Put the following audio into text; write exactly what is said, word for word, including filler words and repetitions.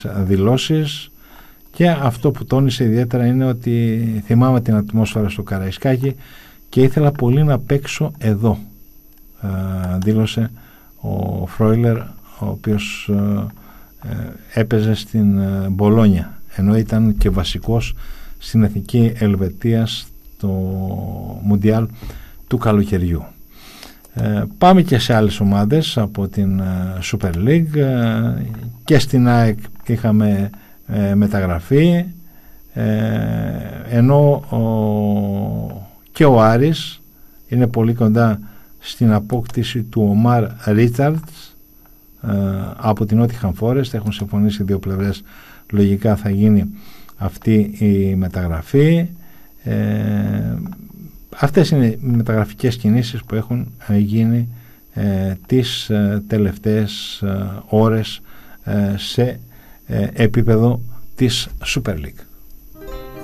δηλώσεις, και αυτό που τόνισε ιδιαίτερα είναι ότι θυμάμαι την ατμόσφαιρα στο Καραϊσκάκι και ήθελα πολύ να παίξω εδώ, ε, δήλωσε ο Φρόιλερ, ο οποίος ε, ε, έπαιζε στην ε, Μπολόνια, ενώ ήταν και βασικός στην Εθνική Ελβετία στο Μουντιάλ του καλοκαιριού. Ε, πάμε και σε άλλες ομάδες από την ε, Super League. Ε, και στην ΑΕΚ είχαμε ε, μεταγραφή, ε, ενώ ο, και ο Άρης είναι πολύ κοντά στην απόκτηση του Ομάρ Ρίτσαρτς ε, από την Νότιχαμ Φόρεστ. Έχουν συμφωνήσει δύο πλευρές, λογικά θα γίνει αυτή η μεταγραφή. ε, Αυτές είναι οι μεταγραφικές κινήσεις που έχουν γίνει ε, τις ε, τελευταίες ε, ώρες ε, σε ε, επίπεδο της Super League.